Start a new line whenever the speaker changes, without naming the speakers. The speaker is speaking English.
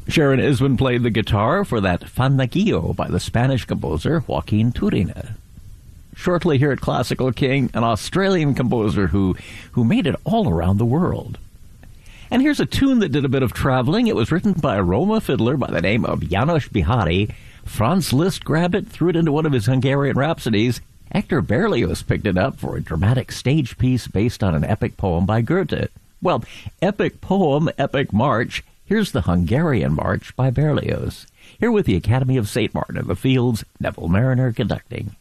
Sharon Isman played the guitar for that Fandango by the Spanish composer Joaquin Turina. Shortly here at Classical King, an Australian composer who made it all around the world. And here's a tune that did a bit of traveling. It was written by a Roma fiddler by the name of János Bihari. Franz Liszt grabbed it, threw it into one of his Hungarian rhapsodies. Hector Berlioz picked it up for a dramatic stage piece based on an epic poem by Goethe. Well, epic poem, epic march. Here's the Hungarian March by Berlioz. Here with the Academy of St. Martin in the Fields, Neville Mariner conducting.